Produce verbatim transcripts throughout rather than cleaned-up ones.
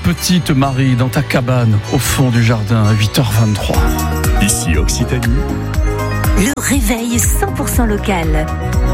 petite Marie, dans ta cabane, au fond du jardin, à huit heures vingt-trois. Ici Occitanie. Le réveil cent pour cent local.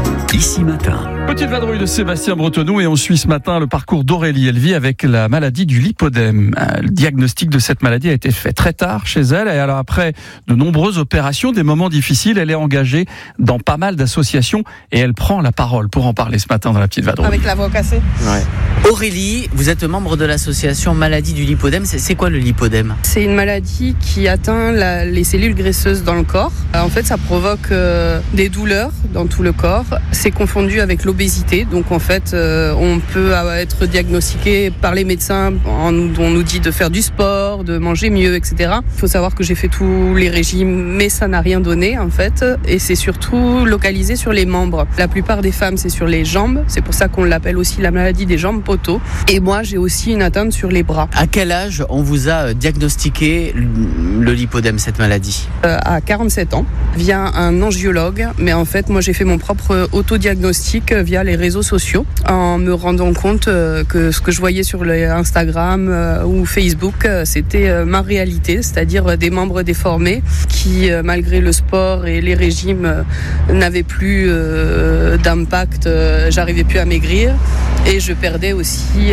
Ici Matin. Petite vadrouille de Sébastien Bretonneau et on suit ce matin le parcours d'Aurélie. Elle vit avec la maladie du lipodème. Le diagnostic de cette maladie a été fait très tard chez elle et alors après de nombreuses opérations, des moments difficiles, elle est engagée dans pas mal d'associations et elle prend la parole pour en parler ce matin dans la petite vadrouille. Avec la voix cassée. Ouais. Aurélie, vous êtes membre de l'association Maladie du lipodème. C'est, c'est quoi le lipodème ? C'est une maladie qui atteint la, les cellules graisseuses dans le corps. En fait, ça provoque euh, des douleurs dans tout le corps. C'est confondu avec l'obésité. Donc en fait, euh, on peut être diagnostiqué par les médecins. On nous, on nous dit de faire du sport, de manger mieux, et cetera. Il faut savoir que j'ai fait tous les régimes, mais ça n'a rien donné en fait. Et c'est surtout localisé sur les membres. La plupart des femmes, c'est sur les jambes. C'est pour ça qu'on l'appelle aussi la maladie des jambes poteaux. Et moi, j'ai aussi une atteinte sur les bras. À quel âge on vous a diagnostiqué le lipodème, cette maladie ? euh, À quarante-sept ans, via un angiologue. Mais en fait, moi, j'ai fait mon propre autodiagnostic via les réseaux sociaux, en me rendant compte que ce que je voyais sur le Instagram ou Facebook, c'était ma réalité, c'est-à-dire des membres déformés qui, malgré le sport et les régimes, n'avaient plus d'impact, j'arrivais plus à maigrir et je perdais aussi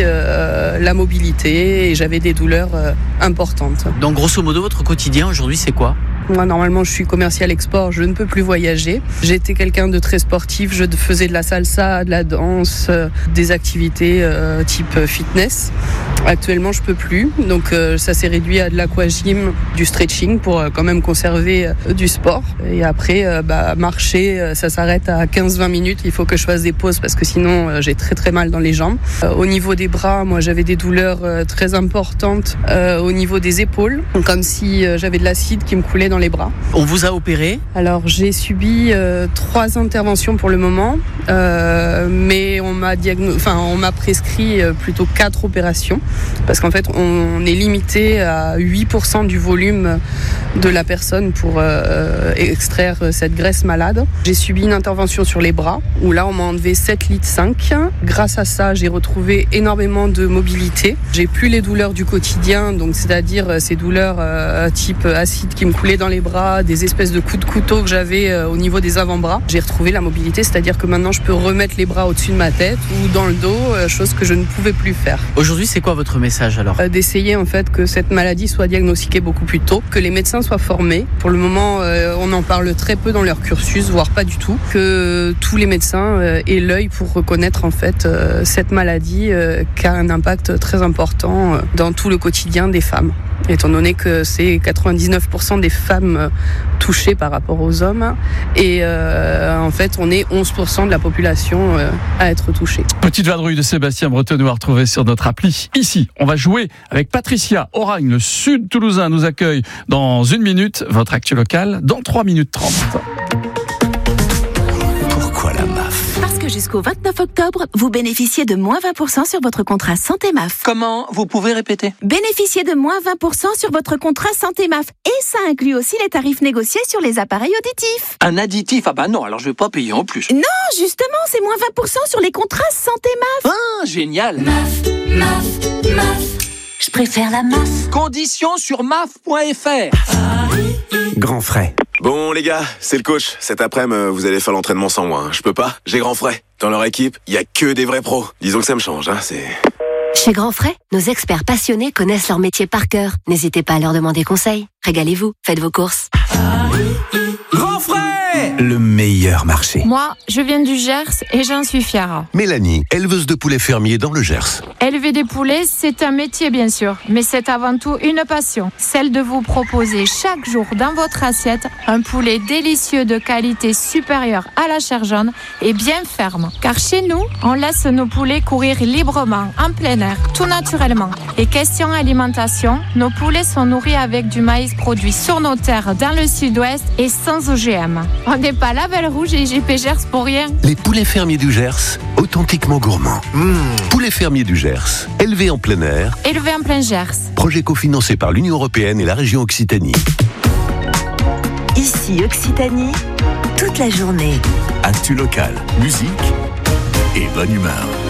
la mobilité et j'avais des douleurs importantes. Donc grosso modo, votre quotidien aujourd'hui, c'est quoi ? Moi, normalement, je suis commercial export, je ne peux plus voyager. J'étais quelqu'un de très sportif, je faisais de la salsa, de la danse, euh, des activités euh, type fitness. Actuellement, je peux plus, donc euh, ça s'est réduit à de l'aquagym, du stretching pour euh, quand même conserver euh, du sport. Et après, euh, bah, marcher, euh, ça s'arrête à quinze à vingt minutes. Il faut que je fasse des pauses parce que sinon, euh, j'ai très très mal dans les jambes. Euh, au niveau des bras, moi, j'avais des douleurs euh, très importantes euh, au niveau des épaules, comme si euh, j'avais de l'acide qui me coulait dans les bras. On vous a opéré ? Alors j'ai subi euh, trois interventions pour le moment, euh, mais on m'a diagno- enfin on m'a prescrit euh, plutôt quatre opérations parce qu'en fait on est limité à huit pour cent du volume de la personne pour euh, extraire cette graisse malade. J'ai subi une intervention sur les bras où là on m'a enlevé sept litres cinq. Grâce à ça, j'ai retrouvé énormément de mobilité. J'ai plus les douleurs du quotidien, donc c'est-à-dire ces douleurs euh, type acide qui me coulait dans les bras, des espèces de coups de couteau que j'avais euh, au niveau des avant-bras. J'ai retrouvé la mobilité, c'est-à-dire que maintenant je peux remettre les bras au-dessus de ma tête ou dans le dos, euh, chose que je ne pouvais plus faire. Aujourd'hui, c'est quoi votre message alors ? euh, D'essayer en fait que cette maladie soit diagnostiquée beaucoup plus tôt, que les médecins soient formés. Pour le moment, euh, on en parle très peu dans leur cursus, voire pas du tout. Que tous les médecins euh, aient l'œil pour reconnaître en fait euh, cette maladie euh, qui a un impact très important euh, dans tout le quotidien des femmes. Étant donné que c'est quatre-vingt-dix-neuf pour cent des femmes touchées par rapport aux hommes. Et euh, en fait, on est onze pour cent de la population euh, à être touchée. Petite vadrouille de Sébastien Bretonneau à retrouver sur notre appli. Ici, on va jouer avec Patricia. Oragne, le sud toulousain, nous accueille dans une minute. Votre actu locale dans trois minutes trente. Pourquoi la M A F ? Parce que jusqu'au vingt-neuf octobre, vous bénéficiez de moins vingt pour cent sur votre contrat Santé M A F. Comment ? Vous pouvez répéter ? Bénéficiez de moins vingt pour cent sur votre contrat Santé M A F. Et ça inclut aussi les tarifs négociés sur les appareils auditifs. Un additif ? Ah bah non, alors je vais pas payer en plus. Non, justement, c'est moins vingt pour cent sur les contrats Santé M A F. Ah, génial ! M A F, M A F, M A F. Je préfère la M A F. Conditions sur M A F point F R. Grand frais. Bon les gars, c'est le coach. Cet après-midi, vous allez faire l'entraînement sans moi. Hein. Je peux pas, j'ai grand frais. Dans leur équipe, il y a que des vrais pros. Disons que ça me change, hein, c'est... Chez Grand Frais, nos experts passionnés connaissent leur métier par cœur. N'hésitez pas à leur demander conseil. Régalez-vous, faites vos courses. Grand frais ! Le meilleur marché. Moi, je viens du Gers et j'en suis fière. Mélanie, éleveuse de poulets fermiers dans le Gers. Élever des poulets, c'est un métier bien sûr, mais c'est avant tout une passion. Celle de vous proposer chaque jour dans votre assiette un poulet délicieux de qualité supérieure à la chair jaune et bien ferme. Car chez nous, on laisse nos poulets courir librement, en plein air, tout naturellement. Et question alimentation, nos poulets sont nourris avec du maïs produit sur nos terres dans le sud-ouest et sans O G M. On n'est pas Label Rouge et J P Gers pour rien. Les poulets fermiers du Gers, authentiquement gourmands. Mmh. Poulets fermiers du Gers, élevés en plein air. Élevés en plein Gers. Projet cofinancé par l'Union européenne et la région Occitanie. Ici Occitanie, toute la journée. Actu local, musique et bonne humeur.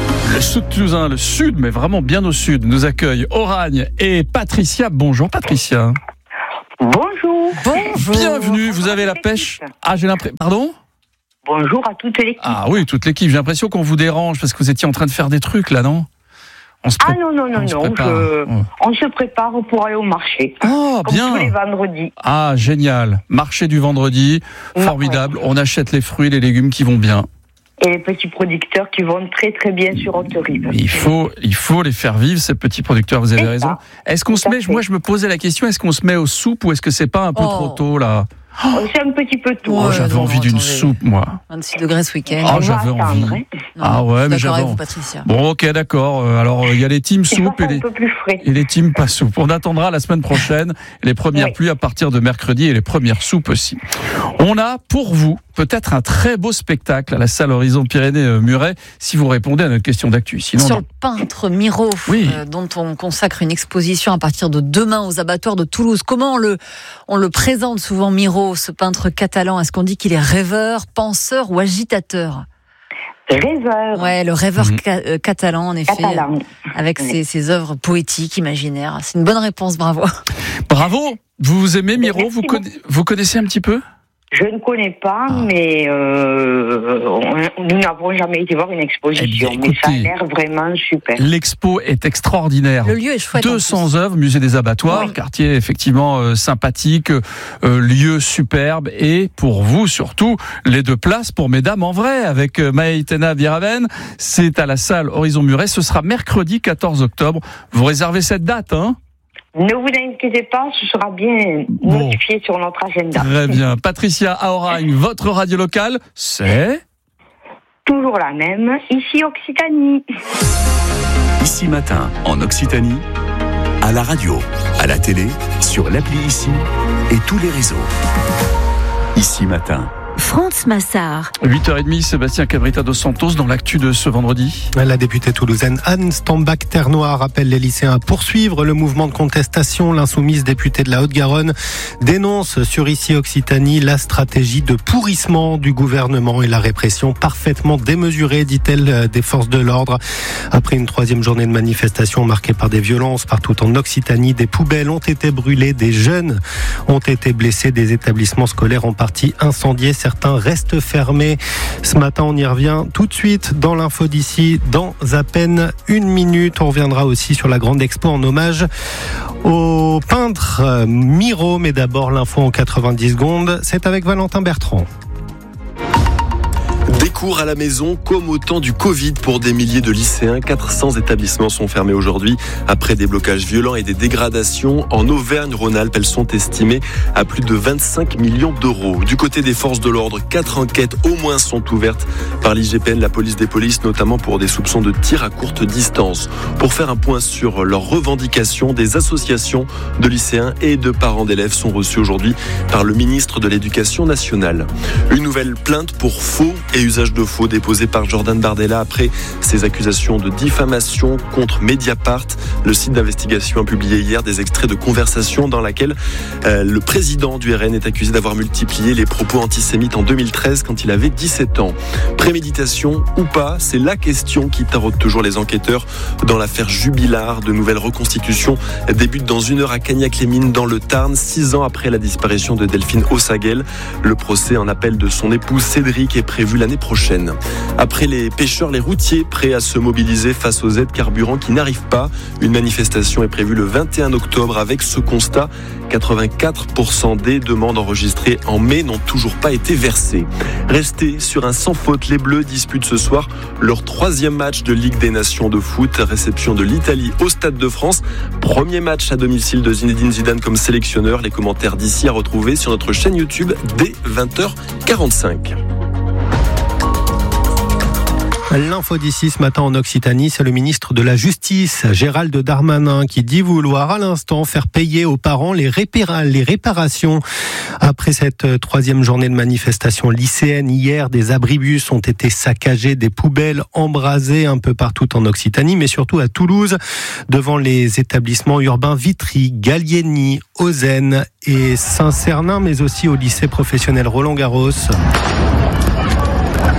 Le sud toulousain, le sud, mais vraiment bien au sud, nous accueille Oragne et Patricia. Bonjour Patricia. Bonjour. Bonjour. Bienvenue, vous avez la pêche. Ah, j'ai l'impression. Pardon ? Bonjour à toute l'équipe. Ah oui, toute l'équipe. J'ai l'impression qu'on vous dérange parce que vous étiez en train de faire des trucs là, non ? On se pré... Ah non, non, non, non. Je... Oh. On se prépare pour aller au marché. Oh, comme bien. tous les vendredis. Ah, génial. Marché du vendredi. Formidable. Ouais. On achète les fruits, les légumes qui vont bien. Et les petits producteurs qui vont très très bien sur Haute-Rive. Il faut, il faut les faire vivre, ces petits producteurs, vous avez c'est raison. Ça. Est-ce qu'on Tout se met, moi je me posais la question, est-ce qu'on se met aux soupes ou est-ce que c'est pas un peu oh. trop tôt là ? Oh, c'est un petit peu tôt. Oh, ouais, j'avais non, envie non, d'une attendez. soupe, moi. vingt-six degrés ce week-end. Oh, j'avais envie. Hein. Non, ah ouais, mais j'avais envie. Patricia. Bon, ok, d'accord. Alors, il y a les teams soupe et les, et les teams pas soupe. On attendra la semaine prochaine les premières oui. pluies à partir de mercredi et les premières soupes aussi. On a pour vous peut-être un très beau spectacle à la salle Horizon Pyrénées-Muret si vous répondez à notre question d'actu. Sinon, Sur non. le peintre Miro, oui. euh, dont on consacre une exposition à partir de demain aux abattoirs de Toulouse. Comment on le, on le présente souvent, Miro, ce peintre catalan ? Est-ce qu'on dit qu'il est rêveur, penseur ou agitateur ? Rêveur. Ouais, le rêveur mmh. ca- euh, catalan, en effet, catalan. avec oui. ses, ses œuvres poétiques, imaginaires. C'est une bonne réponse, bravo. Bravo. Vous aimez Miro ? Vous, conna- vous connaissez un petit peu ? Je ne connais pas, ah. mais euh, on, nous n'avons jamais été voir une exposition. Eh bien, écoutez, mais ça a l'air vraiment super. L'expo est extraordinaire. Le lieu est chouette. deux cents œuvres, musée des abattoirs, oui. quartier effectivement euh, sympathique, euh, lieu superbe. Et pour vous surtout, les deux places pour Mesdames en vrai avec euh, Maïtena Biraven. C'est à la salle Horizon Muret. Ce sera mercredi quatorze octobre. Vous réservez cette date, hein ? Ne vous inquiétez pas, ce sera bien notifié bon. sur notre agenda. Très bien. Patricia à Oragne, votre radio locale, c'est toujours la même, ici Occitanie. Ici Matin, en Occitanie, à la radio, à la télé, sur l'appli Ici et tous les réseaux. Ici Matin. France Massard. huit heures trente, Sébastien Cabrita dos Santos dans l'actu de ce vendredi. La députée toulousaine Anne Stambach-Ternoir appelle les lycéens à poursuivre le mouvement de contestation. L'insoumise députée de la Haute-Garonne dénonce sur Ici Occitanie la stratégie de pourrissement du gouvernement et la répression parfaitement démesurée, dit-elle, des forces de l'ordre. Après une troisième journée de manifestation marquée par des violences partout en Occitanie, des poubelles ont été brûlées, des jeunes ont été blessés, des établissements scolaires en partie incendiés. Certains restent fermés. Ce matin, on y revient tout de suite dans l'info d'ici, dans à peine une minute. On reviendra aussi sur la grande expo en hommage au peintre Miro. Mais d'abord, l'info en quatre-vingt-dix secondes. C'est avec Valentin Bertrand. Des cours à la maison comme au temps du Covid pour des milliers de lycéens. quatre cents établissements sont fermés aujourd'hui après des blocages violents et des dégradations. En Auvergne-Rhône-Alpes, elles sont estimées à plus de vingt-cinq millions d'euros. Du côté des forces de l'ordre, quatre enquêtes au moins sont ouvertes par l'I G P N, la police des polices, notamment pour des soupçons de tir à courte distance. Pour faire un point sur leurs revendications, des associations de lycéens et de parents d'élèves sont reçues aujourd'hui par le ministre de l'Éducation nationale. Une nouvelle plainte pour faux et usage de faux déposé par Jordan Bardella après ses accusations de diffamation contre Mediapart. Le site d'investigation a publié hier des extraits de conversations dans laquelle euh, le président du R N est accusé d'avoir multiplié les propos antisémites en deux mille treize quand il avait dix-sept ans. Préméditation ou pas, c'est la question qui taraude toujours les enquêteurs dans l'affaire Jubilard. De nouvelles reconstitutions débutent dans une heure à Cagnac-les-Mines dans le Tarn, six ans après la disparition de Delphine Ossaguel. Le procès en appel de son épouse Cédric est prévu l'année prochaine. Après les pêcheurs, les routiers prêts à se mobiliser face aux aides carburant qui n'arrivent pas. Une manifestation est prévue le vingt et un octobre avec ce constat. quatre-vingt-quatre pour cent des demandes enregistrées en mai n'ont toujours pas été versées. Restés sur un sans faute, les Bleus disputent ce soir leur troisième match de Ligue des Nations de foot. Réception de l'Italie au Stade de France. Premier match à domicile de Zinedine Zidane comme sélectionneur. Les commentaires d'ici à retrouver sur notre chaîne YouTube dès vingt heures quarante-cinq. L'info d'ici ce matin en Occitanie, c'est le ministre de la Justice, Gérald Darmanin, qui dit vouloir à l'instant faire payer aux parents les, répara- les réparations. Après cette troisième journée de manifestation lycéenne, hier, des abribus ont été saccagés, des poubelles embrasées un peu partout en Occitanie, mais surtout à Toulouse, devant les établissements urbains Vitry, Gallieni, Ozenne et Saint-Cernin, mais aussi au lycée professionnel Roland-Garros.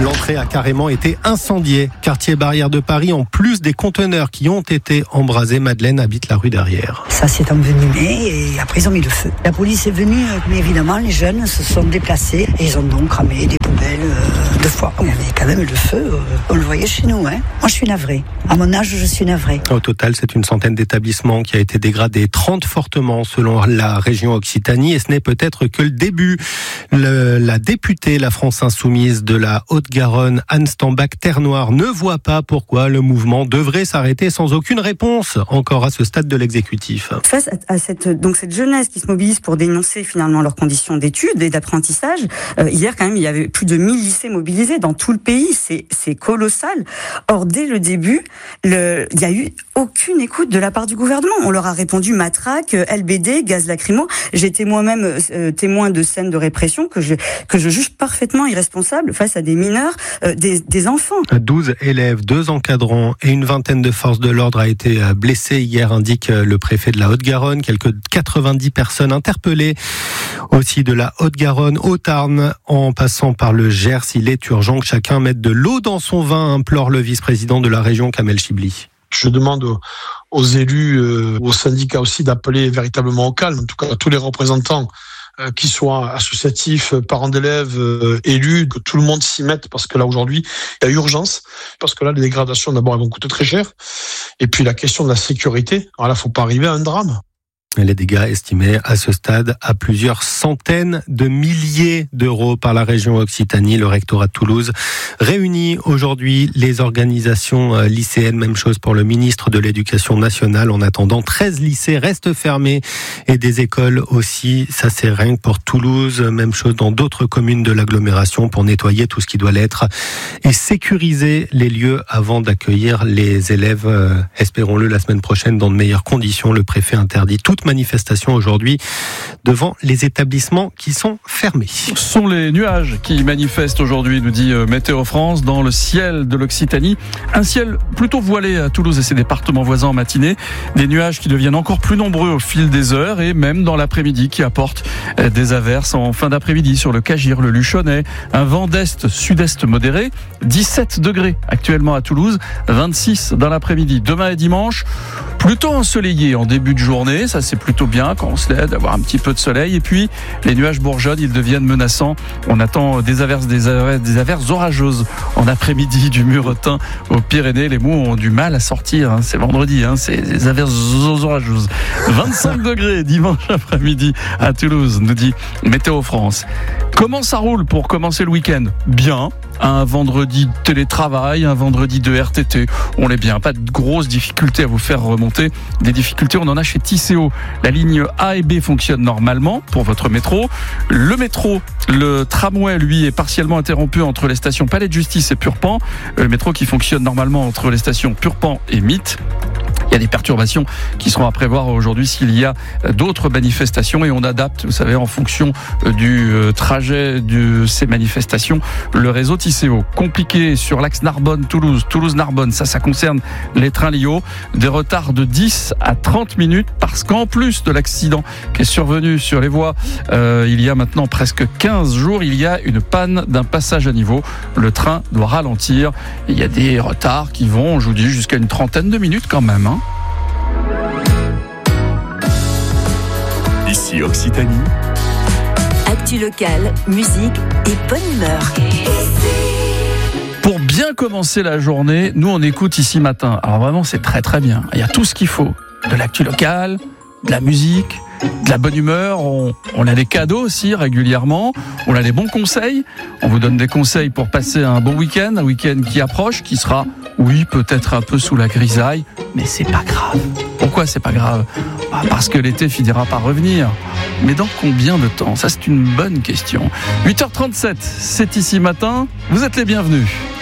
L'entrée a carrément été incendiée. Quartier Barrière de Paris, en plus des conteneurs qui ont été embrasés, Madeleine habite la rue derrière. Ça s'est envenimé et après ils ont mis le feu. La police est venue, mais évidemment les jeunes se sont déplacés et ils ont donc cramé des poubelles euh, deux fois. Il y avait quand même le feu, euh, on le voyait chez nous. Hein. Moi je suis navrée. À mon âge, je suis navrée. Au total, c'est une centaine d'établissements qui a été dégradé, trente fortement selon la région Occitanie, et ce n'est peut-être que le début. Le, la députée, la France Insoumise de la Haute-Garonne, Anne Stambach-Ternoir, ne voit pas pourquoi le mouvement devrait s'arrêter sans aucune réponse encore à ce stade de l'exécutif. Face à cette, donc cette jeunesse qui se mobilise pour dénoncer finalement leurs conditions d'études et d'apprentissage, euh, hier quand même il y avait plus de mille lycées mobilisés dans tout le pays, c'est, c'est colossal. Or dès le début, le, il n'y a eu aucune écoute de la part du gouvernement. On leur a répondu matraque, L B D, gaz lacrymo. J'étais moi-même euh, témoin de scènes de répression que je, que je juge parfaitement irresponsables face à des mineurs, euh, des, des enfants. douze élèves, deux encadrants et une vingtaine de forces de l'ordre a été blessés hier, indique le préfet de la Haute-Garonne. Quelques quatre-vingt-dix personnes interpellées aussi de la Haute-Garonne au Tarn, en passant par le Gers. Il est urgent que chacun mette de l'eau dans son vin, implore le vice-président de la région, Kamel Chibli. Je demande aux élus, euh, aux syndicats aussi d'appeler véritablement au calme, en tout cas à tous les représentants, euh, qui soient associatifs, parents d'élèves, euh, élus, que tout le monde s'y mette, parce que là aujourd'hui, il y a urgence, parce que là les dégradations d'abord elles vont coûter très cher, et puis la question de la sécurité, alors là il ne faut pas arriver à un drame. Les dégâts estimés à ce stade à plusieurs centaines de milliers d'euros par la région Occitanie. Le rectorat de Toulouse réunit aujourd'hui les organisations lycéennes. Même chose pour le ministre de l'Éducation nationale. En attendant, treize lycées restent fermés et des écoles aussi. Ça, c'est rien que pour Toulouse. Même chose dans d'autres communes de l'agglomération pour nettoyer tout ce qui doit l'être et sécuriser les lieux avant d'accueillir les élèves. Espérons-le la semaine prochaine dans de meilleures conditions. Le préfet interdit toute manifestation aujourd'hui devant les établissements qui sont fermés. Ce sont les nuages qui manifestent aujourd'hui, nous dit Météo France, dans le ciel de l'Occitanie. Un ciel plutôt voilé à Toulouse et ses départements voisins en matinée. Des nuages qui deviennent encore plus nombreux au fil des heures et même dans l'après-midi qui apportent des averses en fin d'après-midi sur le Cagir, le Luchonnais. Un vent d'est, sud-est modéré. dix-sept degrés actuellement à Toulouse, vingt-six dans l'après-midi. Demain et dimanche, plutôt ensoleillé en début de journée. Ça, c'est plutôt bien quand on se lève d'avoir un petit peu de soleil. Et puis, les nuages bourgeonnent, ils deviennent menaçants. On attend des averses, des averses, des averses orageuses en après-midi du Muretin aux Pyrénées. Les mots ont du mal à sortir. Hein. C'est vendredi, hein. C'est des averses orageuses. vingt-cinq degrés dimanche après-midi à Toulouse, nous dit Météo France. Comment ça roule pour commencer le week-end ? Bien. Un vendredi de télétravail, un vendredi de R T T. On l'est bien. Pas de grosses difficultés à vous faire remonter. Des difficultés, on en a chez Tisséo. La ligne A et B fonctionne normalement pour votre métro. Le métro, le tramway, lui, est partiellement interrompu entre les stations Palais de Justice et Purpan. Le métro qui fonctionne normalement entre les stations Purpan et Mythe. Il y a des perturbations qui seront à prévoir aujourd'hui s'il y a d'autres manifestations et on adapte, vous savez, en fonction du trajet de ces manifestations, le réseau Tisséo. Compliqué sur l'axe Narbonne-Toulouse, Toulouse-Narbonne, ça, ça concerne les trains Lio. Des retards de dix à trente minutes parce qu'en plus de l'accident qui est survenu sur les voies, euh, il y a maintenant presque quinze jours, il y a une panne d'un passage à niveau. Le train doit ralentir. Il y a des retards qui vont, je vous dis, jusqu'à une trentaine de minutes quand même, hein. Ici Occitanie. Actu locale, musique et bonne humeur. Pour bien commencer la journée, nous on écoute Ici Matin. Alors vraiment c'est très très bien. Il y a tout ce qu'il faut. De l'actu locale, de la musique, de la bonne humeur. On, on a des cadeaux aussi régulièrement. On a des bons conseils. On vous donne des conseils pour passer un bon week-end. Un week-end qui approche, qui sera, oui, peut-être un peu sous la grisaille. Mais c'est pas grave. Pourquoi c'est pas grave ? Bah parce que l'été finira par revenir. Mais dans combien de temps ? Ça, c'est une bonne question. huit heures trente-sept, c'est Ici Matin. Vous êtes les bienvenus.